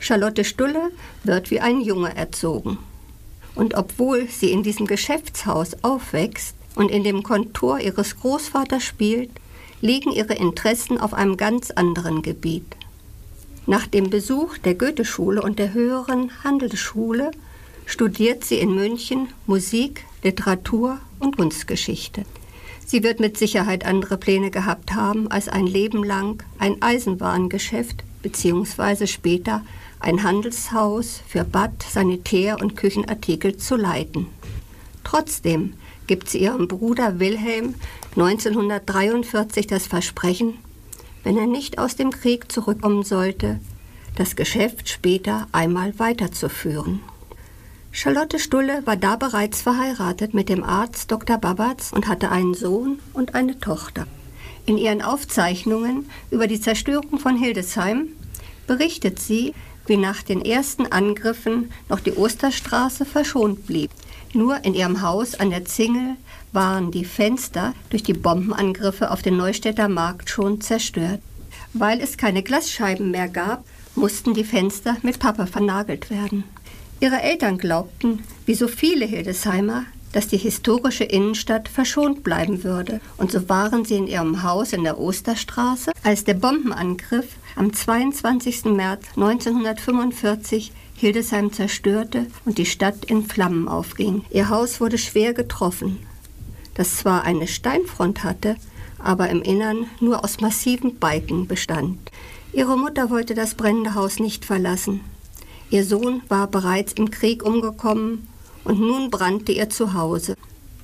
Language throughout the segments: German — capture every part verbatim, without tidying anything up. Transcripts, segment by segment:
Charlotte Stulle wird wie ein Junge erzogen. Und obwohl sie in diesem Geschäftshaus aufwächst und in dem Kontor ihres Großvaters spielt, liegen ihre Interessen auf einem ganz anderen Gebiet. Nach dem Besuch der Goetheschule und der höheren Handelsschule studiert sie in München Musik, Literatur und Kunstgeschichte. Sie wird mit Sicherheit andere Pläne gehabt haben, als ein Leben lang ein Eisenwarengeschäft bzw. später ein Handelshaus für Bad-, Sanitär- und Küchenartikel zu leiten. Trotzdem gibt sie ihrem Bruder Wilhelm neunzehnhundertdreiundvierzig das Versprechen, wenn er nicht aus dem Krieg zurückkommen sollte, das Geschäft später einmal weiterzuführen. Charlotte Stulle war da bereits verheiratet mit dem Arzt Doktor Babatz und hatte einen Sohn und eine Tochter. In ihren Aufzeichnungen über die Zerstörung von Hildesheim berichtet sie, wie nach den ersten Angriffen noch die Osterstraße verschont blieb. Nur in ihrem Haus an der Zingel waren die Fenster durch die Bombenangriffe auf den Neustädter Markt schon zerstört. Weil es keine Glasscheiben mehr gab, mussten die Fenster mit Pappe vernagelt werden. Ihre Eltern glaubten, wie so viele Hildesheimer, dass die historische Innenstadt verschont bleiben würde. Und so waren sie in ihrem Haus in der Osterstraße, als der Bombenangriff am zweiundzwanzigsten März neunzehnhundertfünfundvierzig Hildesheim zerstörte und die Stadt in Flammen aufging. Ihr Haus wurde schwer getroffen, das zwar eine Steinfront hatte, aber im Innern nur aus massiven Balken bestand. Ihre Mutter wollte das brennende Haus nicht verlassen. Ihr Sohn war bereits im Krieg umgekommen und nun brannte ihr Zuhause.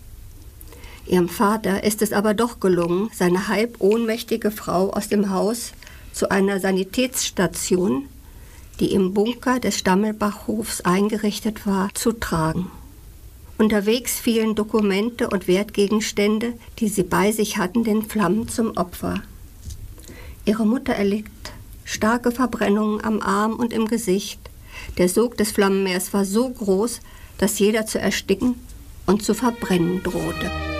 Ihrem Vater ist es aber doch gelungen, seine halb ohnmächtige Frau aus dem Haus zu einer Sanitätsstation, die im Bunker des Stammelbachhofs eingerichtet war, zu tragen. Unterwegs fielen Dokumente und Wertgegenstände, die sie bei sich hatten, den Flammen zum Opfer. Ihre Mutter erlitt starke Verbrennungen am Arm und im Gesicht. Der Sog des Flammenmeers war so groß, dass jeder zu ersticken und zu verbrennen drohte.